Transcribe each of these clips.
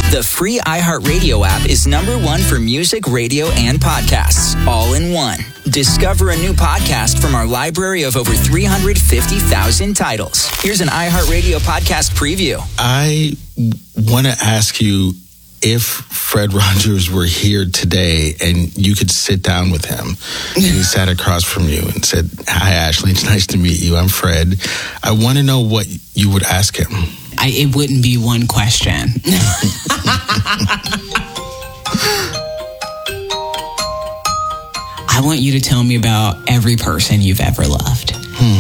The free iHeartRadio app is #1 for music, radio, and podcasts, all in one. Discover a new podcast from our library of over 350,000 titles. Here's an iHeartRadio podcast preview. I want to ask you, if Fred Rogers were here today and you could sit down with him and he sat across from you and said, "Hi, Ashley, it's nice to meet you. I'm Fred." I want to know what you would ask him. It wouldn't be one question. I want you to tell me about every person you've ever loved.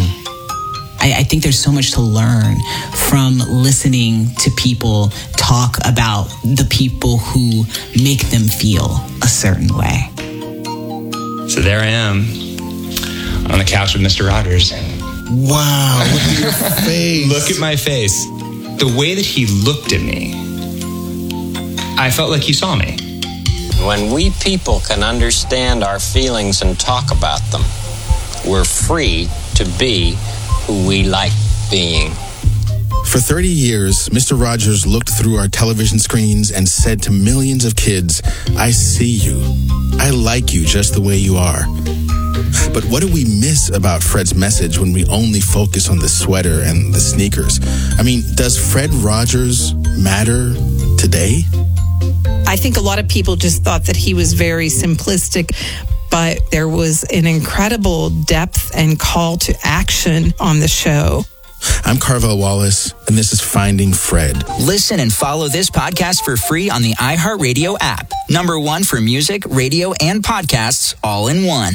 I think there's so much to learn from listening to people talk about the people who make them feel a certain way. So there I am on the couch with Mr. Rogers. Wow, look at your face. Look at my face. The way that he looked at me, I felt like he saw me. When we people can understand our feelings and talk about them, we're free to be who we like being. For 30 years, Mr. Rogers looked through our television screens and said to millions of kids, "I see you. I like you just the way you are." But what do we miss about Fred's message when we only focus on the sweater and the sneakers? I mean, does Fred Rogers matter today? I think a lot of people just thought that he was very simplistic, but there was an incredible depth and call to action on the show. I'm Carvel Wallace, and this is Finding Fred. Listen and follow this podcast for free on the iHeartRadio app. #1 for music, radio, and podcasts, all in one.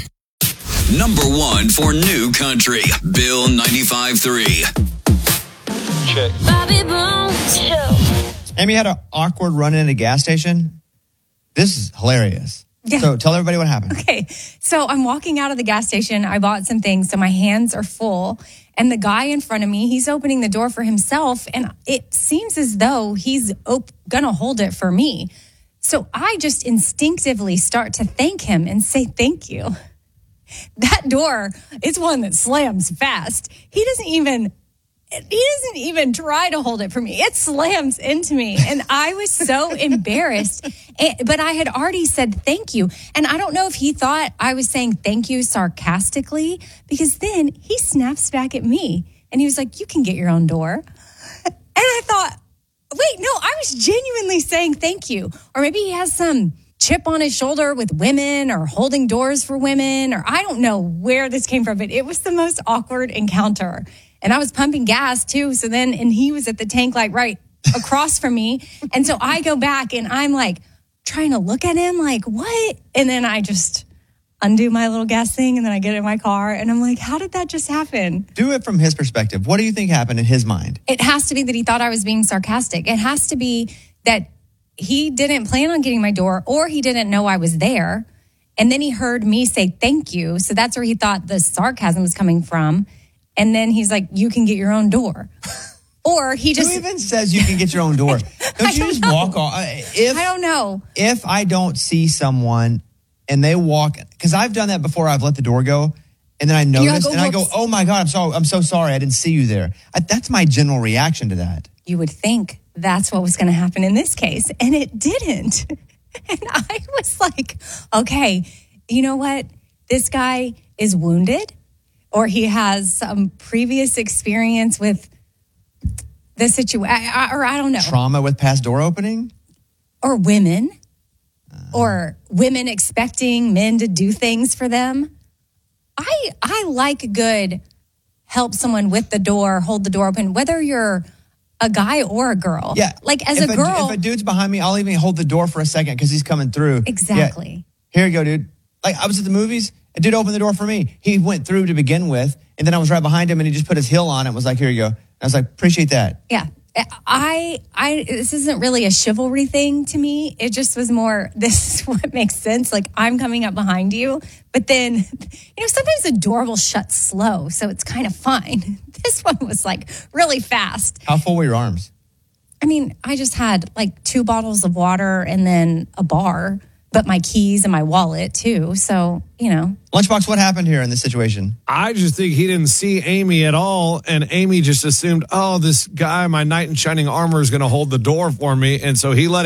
#1 for new country, Bill 95.3. Check. Bobby Bones. Amy had an awkward run-in at a gas station. This is hilarious. Yeah. So tell everybody what happened. Okay, so I'm walking out of the gas station. I bought some things, so my hands are full. And the guy in front of me, he's opening the door for himself, and it seems as though he's gonna hold it for me. So I just instinctively start to thank him and say thank you. That door is one that slams fast. He doesn't even try to hold it for me. It slams into me. And I was so embarrassed. But I had already said thank you. And I don't know if he thought I was saying thank you sarcastically, because then he snaps back at me. And he was like, "You can get your own door." And I thought, wait, no, I was genuinely saying thank you. Or maybe he has some chip on his shoulder with women or holding doors for women, or I don't know where this came from, but it was the most awkward encounter. And I was pumping gas too. So then, and he was at the tank light right across from me. And so I go back and I'm like trying to look at him like, what? And then I just undo my little gas thing. And then I get in my car and I'm like, how did that just happen? Do it from his perspective. What do you think happened in his mind? It has to be that he thought I was being sarcastic. It has to be that he didn't plan on getting my door, or he didn't know I was there. And then he heard me say thank you. So that's where he thought the sarcasm was coming from. And then he's like, "You can get your own door." Or he just... Who even says you can get your own door? Don't you just walk off? I don't know. If I don't see someone and they walk... Because I've done that before. I've let the door go. And then I notice and I go, "Oh my God, I'm so sorry. I didn't see you there." That's my general reaction to that. You would think that's what was going to happen in this case. And it didn't. And I was like, okay, you know what? This guy is wounded, or he has some previous experience with the situation, or I don't know. Trauma with past door opening? Or women. Or women expecting men to do things for them. I like good help someone with the door, hold the door open, whether you're a guy or a girl. Yeah. Like as a girl. If a dude's behind me, I'll even hold the door for a second because he's coming through. Exactly. Yeah. Here you go, dude. Like I was at the movies. A dude opened the door for me. He went through to begin with, and then I was right behind him, and he just put his heel on it and was like, "Here you go." And I was like, "Appreciate that." Yeah. This isn't really a chivalry thing to me. It just was more, this is what makes sense. Like, I'm coming up behind you. But then, sometimes the door will shut slow, so it's kind of fine. This one was like really fast. How full were your arms? I mean, I just had like 2 bottles of water and then a bar, but my keys and my wallet too. So, Lunchbox, what happened here in this situation? I just think he didn't see Amy at all. And Amy just assumed, oh, this guy, my knight in shining armor, is going to hold the door for me. And so he let